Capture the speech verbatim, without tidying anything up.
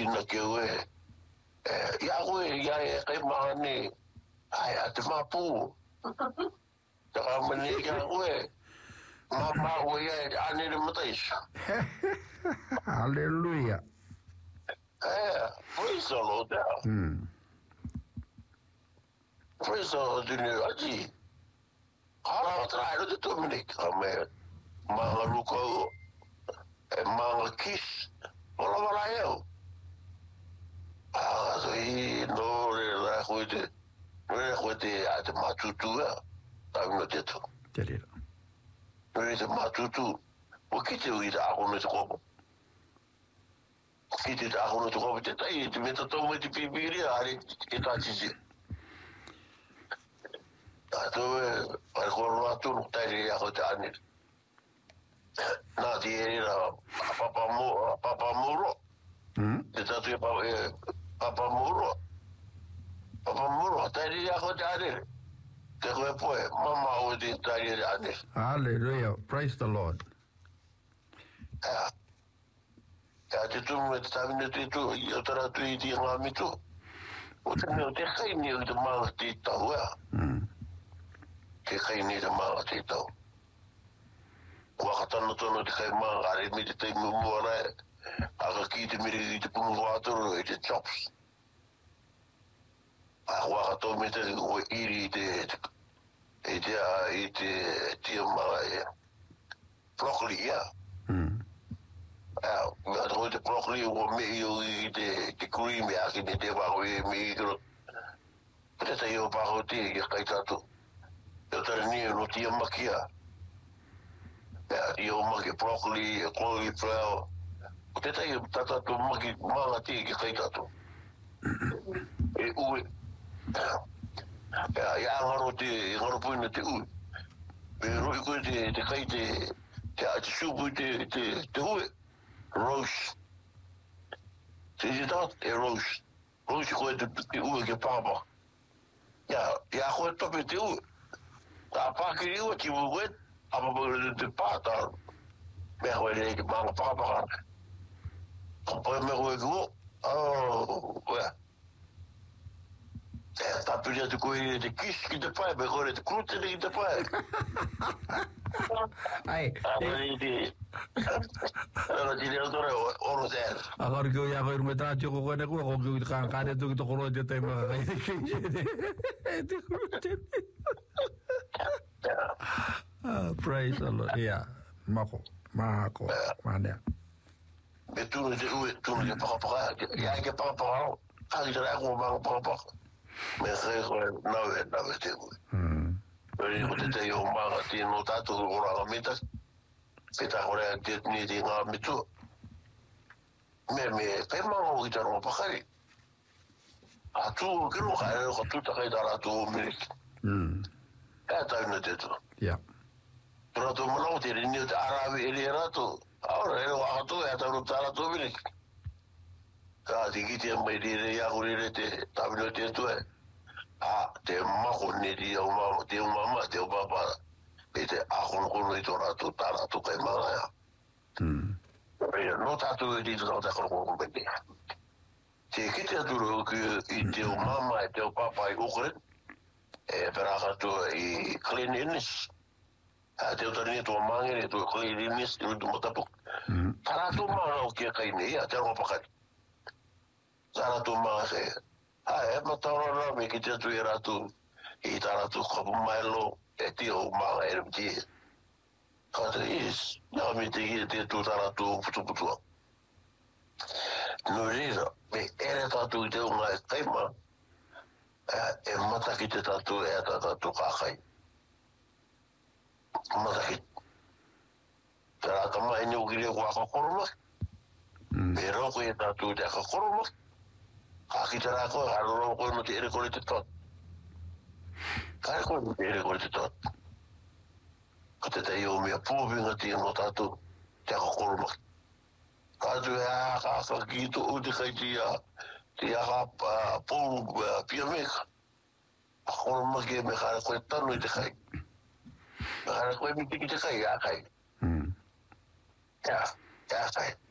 na ke we ya we ya e ma ni ai at ma pu ta ma ni ya we ma ma we ya ani de matais Hallelujah. eh praise the Lord. Hmm. Praise the Lord ni aji ara tra ro to mi ka me ma lu ko e ma kis ola wala eu ah so i no le la hoite le hoite a te matutua ta no te to Te rira. le te matutu o ki te ui da ko no te ko ki te da ko no te ko te tai te meta to mo te pipiri ari e ta tisi a to e ko ro atu no tai ya ko te ani na ti e ra papa mo papa muro Hmm. te tatu e papa e papa muro papa muro tai ya ko te ani te ko e poe mama o te tai ya ani Hallelujah. Praise the Lord. ya ya te tu me te tavi te tu i o tara tu i ti ngā mitu o te meo te kai ni o te maa te tau ea Hmm. te kai ni te maa te tau wakatana tono te kai maa are mi te tei mua rai aka ki te miri i te pumu wātoro i te chops a wakato me te o iri i te i te i te tia maa e broccoli ia Hmm. ah me to te broccoli o me i te te cream ya ki te te wa we me i ro te te yo pa ho te i kai tatu yo te ni no ti makia ya yo maki broccoli cauliflower te te yo tata to maki manga ti ki kai tatu e u ya ya ngaro te ngaro puina te u e ro i ko te te kai te te a te supu te te te ue roast te te tot e roast roast ko te te ue ke papa ya ya ko to te ue ta pa ki ue ki ue apa bo te pata me ho le ke manga papa ko me ue ko oh ja ja ta pili te ko te kis ki te pa me ko te krute ki te pa Ai. ai di Ora ti devo dare oro zero. Agora que eu ia ver o metrô com o nego com que o can cara do que colo de tema. Ah, praise the Lord. Yeah. Mako. Mako. Mane. E tu ne tu tu ne pa pa. Ya que pa pa. Ai já com uma pa pa. Me sei ko não é não é te. Hmm. Ele o te eu uma ti no tato ora meta. Se ta ora te ni di nga mitu. Me me pe ma o ki taro pa kai. A tu que no kai ko tu ta kai dara tu me. Hmm. É tá no te tu. Yeah. Pero tu mo te ni te arabi ele rato. Ahora ele wa tu é tá no tara tu me. Ka ti ki te mai di ya ko le te ta no te tu é. Ah, te ma ko ni di o ma te o mama te o papa. Ite a ko ko ni to rato tara tu kai ma ya. Hmm. Pero no tanto di to ta ko ko be. Te ki te duro que i te o mama e te o papa i ukre. E per a tu i cleanliness. A te o tani to mangi to cleanliness tu mo tapu. Hmm. Tara tu ma o ke kai ni a te o papa. Tara tu ma se. Ah, é ma tara na me ki te tu era tu. I tara tu ko mai lo e te o ma e ti. Kada is, na mi te ki te tu tara tu putu putu. No rira, me ere tatu te unga e kaima, e mata ki te tatu e ta tatu kakai. Mata ki. Tara kama e niu kiri kua kakoroma, Hmm. me roko e tatu te kakoroma, kaki tara ko, haro roko no te ere kore te tot. Kare ko no te ere kore te tot. Ka te te iu mea pūwinga ti no tatu te kakoroma. Ka tu e a ka ki to u te kai ti a ti a ka pōu pia meka. A koroma ki e me kare koe tanu i te kai. Me kare koe mi tiki te kai a kai. Hmm. Ja, ja kai.